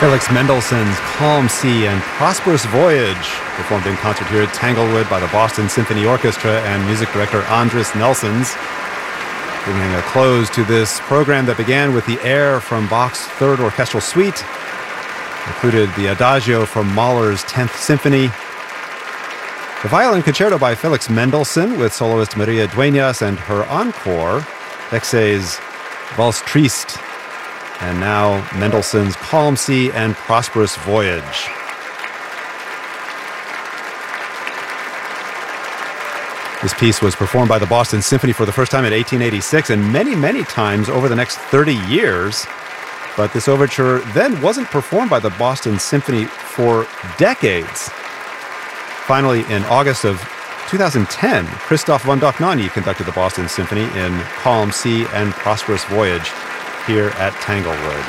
Felix Mendelssohn's Calm Sea and Prosperous Voyage, performed in concert here at Tanglewood by the Boston Symphony Orchestra and music director Andris Nelsons. Bringing a close to this program that began with the air from Bach's Third Orchestral Suite, included the Adagio from Mahler's 10th Symphony, the Violin Concerto by Felix Mendelssohn with soloist Maria Dueñas and her encore, Exe's Valse Triste, and now Mendelssohn's Calm Sea and Prosperous Voyage. This piece was performed by the Boston Symphony for the first time in 1886 and many, many times over the next 30 years. But this overture then wasn't performed by the Boston Symphony for decades. Finally, in August of 2010, Christoph von Dohnanyi conducted the Boston Symphony in Calm Sea and Prosperous Voyage here at Tanglewood.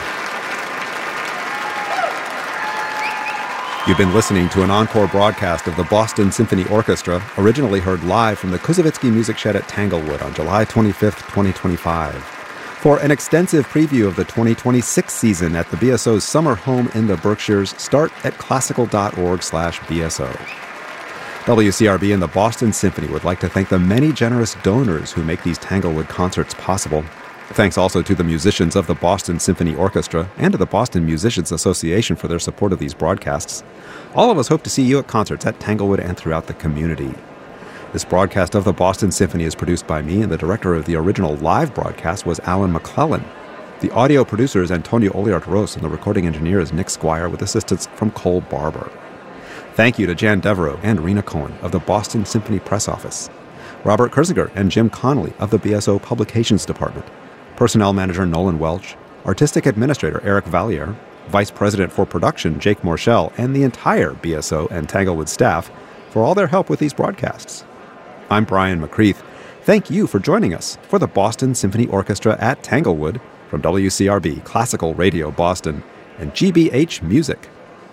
You've been listening to an encore broadcast of the Boston Symphony Orchestra, originally heard live from the Koussevitzky Music Shed at Tanglewood on July 25th, 2025. For an extensive preview of the 2026 season at the BSO's summer home in the Berkshires, start at classical.org/BSO. WCRB and the Boston Symphony would like to thank the many generous donors who make these Tanglewood concerts possible. Thanks also to the musicians of the Boston Symphony Orchestra and to the Boston Musicians Association for their support of these broadcasts. All of us hope to see you at concerts at Tanglewood and throughout the community. This broadcast of the Boston Symphony is produced by me, and the director of the original live broadcast was Alan McClellan. The audio producer is Antonio Oliart-Ros, and the recording engineer is Nick Squire, with assistance from Cole Barber. Thank you to Jan Devereaux and Rena Cohen of the Boston Symphony Press Office, Robert Kurziger and Jim Connolly of the BSO Publications Department, Personnel Manager Nolan Welch, Artistic Administrator Eric Valliere, Vice President for Production Jake Morshell, and the entire BSO and Tanglewood staff for all their help with these broadcasts. I'm Brian McCreath. Thank you for joining us for the Boston Symphony Orchestra at Tanglewood from WCRB Classical Radio Boston and GBH Music.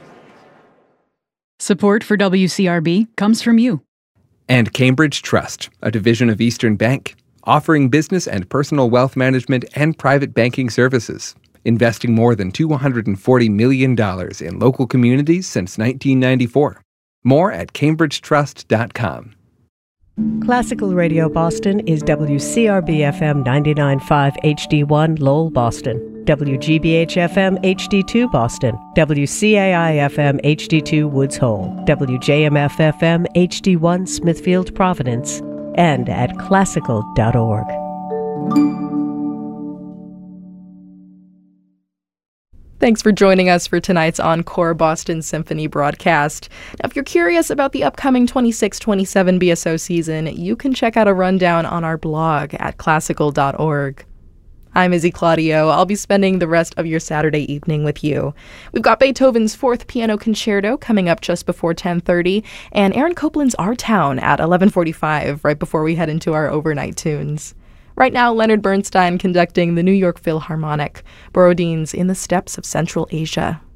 Support for WCRB comes from you. And Cambridge Trust, a division of Eastern Bank, offering business and personal wealth management and private banking services, investing more than $240 million in local communities since 1994. More at cambridgetrust.com. Classical Radio Boston is WCRB-FM 99.5 HD1 Lowell, Boston, WGBH-FM HD2 Boston, WCAI-FM HD2 Woods Hole, WJMF-FM HD1 Smithfield, Providence, and at classical.org. Thanks for joining us for tonight's Encore Boston Symphony broadcast. Now, if you're curious about the upcoming 26-27 BSO season, you can check out a rundown on our blog at classical.org. I'm Izzy Claudio. I'll be spending the rest of your Saturday evening with you. We've got Beethoven's Fourth Piano Concerto coming up just before 10:30, and Aaron Copland's Our Town at 11:45, right before we head into our overnight tunes. Right now, Leonard Bernstein conducting the New York Philharmonic, Borodin's In the Steppes of Central Asia.